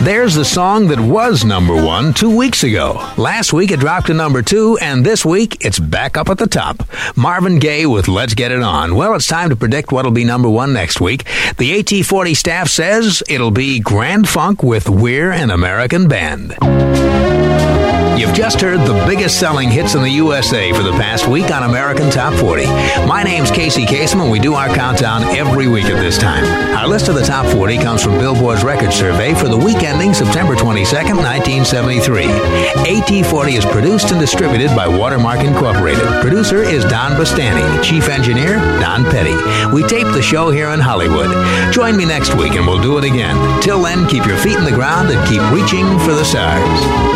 There's the song that was number 1 2 weeks ago. Last week it dropped to number 2, and this week it's back up at the top. Marvin Gaye with Let's Get It On. Well, it's time to predict what'll be number 1 next week. The AT40 staff says it'll be Grand Funk with We're an American Band. You've just heard the biggest selling hits in the USA for the past week on American Top 40. My name's Casey Kasem, and we do our countdown every week at this time. Our list of the Top 40 comes from Billboard's record survey for the week ending September 22nd, 1973. AT40 is produced and distributed by Watermark Incorporated. Producer is Don Bastani. Chief engineer, Don Petty. We tape the show here in Hollywood. Join me next week, and we'll do it again. Till then, keep your feet in the ground and keep reaching for the stars.